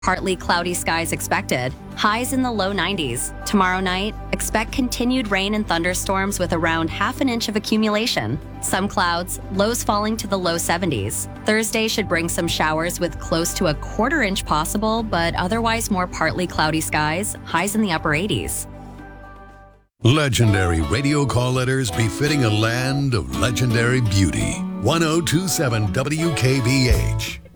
Partly cloudy skies expected. Highs in the low 90s. Tomorrow night, expect continued rain and thunderstorms with around half an inch of accumulation. Some clouds, lows falling to the low 70s. Thursday should bring some showers with close to a quarter inch possible, but otherwise more partly cloudy skies. Highs in the upper 80s. Legendary radio call letters befitting a land of legendary beauty. 1027 WKBH.